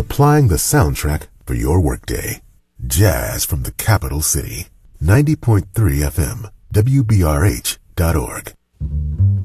supplying the soundtrack for your workday. Jazz from the capital city. 90.3 FM, WBRH.org.